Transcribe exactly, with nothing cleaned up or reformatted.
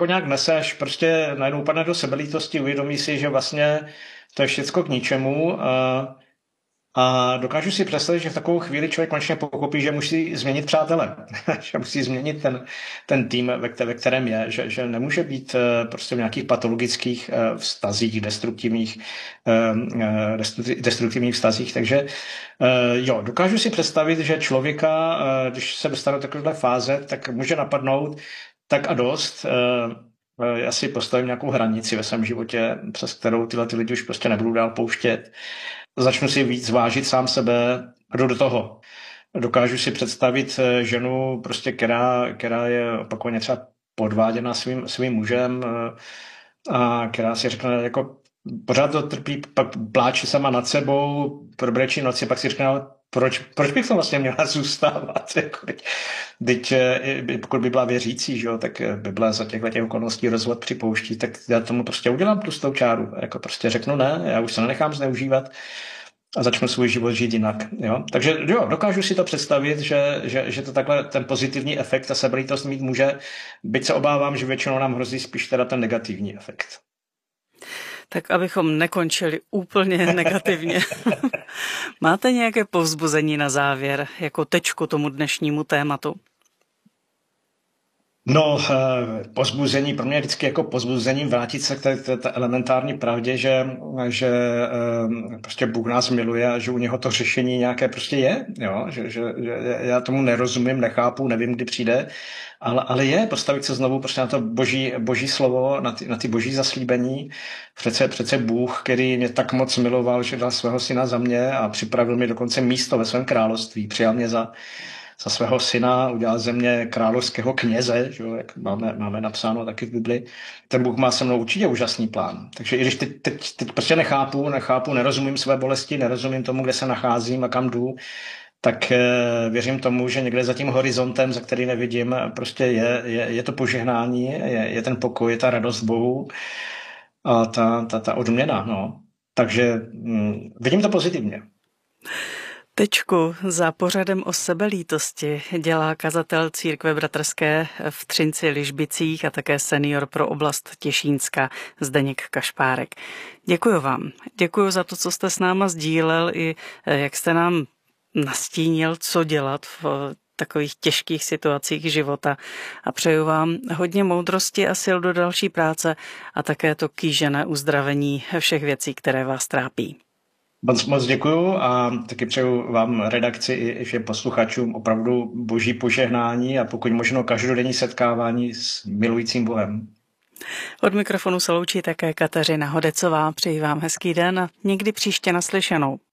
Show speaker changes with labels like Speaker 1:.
Speaker 1: jako nějak neseš, prostě najednou upadne do sebelítosti, uvědomí si, že vlastně to je všecko k ničemu. A, a dokážu si představit, že v takovou chvíli člověk konečně pochopí, že musí změnit přátele, že musí změnit ten, ten tým, ve, ve kterém je, že, že nemůže být prostě v nějakých patologických vztazích, destruktivních, destruktivních vztazích. Takže jo, dokážu si představit, že člověka, když se dostane do takovéhle fáze, tak může napadnout tak a dost. Já si postavím nějakou hranici ve svém životě, přes kterou tyhle ty lidi už prostě nebudu dál pouštět. Začnu si víc vážit sám sebe a jdu do toho. Dokážu si představit ženu, prostě, která, která je opakovaně třeba podváděna svým, svým mužem a která si řekne, jako pořád to trpí, pak pláče sama nad sebou, probrečí noci, pak si řekne, proč, proč bych to vlastně měla zůstávat? Jako, teď, pokud by byla věřící, že jo, tak by byla za těchto těch okolností rozvod připouští, tak já tomu prostě udělám tlustou čáru. Jako prostě řeknu ne, já už se nenechám zneužívat a začnu svůj život žít jinak. Jo? Takže jo, dokážu si to představit, že, že, že to takhle ten pozitivní efekt, ta sebelítost mít může, byť se obávám, že většinou nám hrozí spíš teda ten negativní efekt.
Speaker 2: Tak abychom nekončili úplně negativně. Máte nějaké povzbuzení na závěr, jako tečku tomu dnešnímu tématu?
Speaker 1: No, pozbuzení, pro mě je vždycky jako pozbuzením vrátit se k té, té, té elementární pravdě, že, že prostě Bůh nás miluje a že u něho to řešení nějaké prostě je, jo? Že, že, že já tomu nerozumím, nechápu, nevím, kdy přijde, ale, ale je postavit se znovu prostě na to boží, boží slovo, na ty, na ty boží zaslíbení. Přece, přece Bůh, který mě tak moc miloval, že dal svého syna za mě a připravil mi dokonce místo ve svém království, přijal mě za za svého syna, udělal ze mě královského kněze, že jo, jak máme, máme napsáno taky v Bibli. Ten Bůh má se mnou určitě úžasný plán. Takže i když teď, teď, teď prostě nechápu, nechápu, nerozumím své bolesti, nerozumím tomu, kde se nacházím a kam jdu, tak věřím tomu, že někde za tím horizontem, za který nevidím, prostě je, je, je to požehnání, je, je ten pokoj, je ta radost Bohu a ta, ta, ta odměna. No. Takže hm, vidím to pozitivně.
Speaker 2: Tečku za pořadem o sebelítosti dělá kazatel Církve bratrské v Třinci Ližbicích a také senior pro oblast Těšínska Zdeněk Kašpárek. Děkuji vám. Děkuji za to, co jste s náma sdílel i jak jste nám nastínil, co dělat v takových těžkých situacích života. A přeju vám hodně moudrosti a sil do další práce a také to kýžené uzdravení všech věcí, které vás trápí.
Speaker 1: Moc, moc děkuju a taky přeju vám redakci i všem posluchačům opravdu boží požehnání a pokud možno každodenní setkávání s milujícím Bohem.
Speaker 2: Od mikrofonu se loučí také Kateřina Hodecová. Přeji vám hezký den a někdy příště naslyšenou.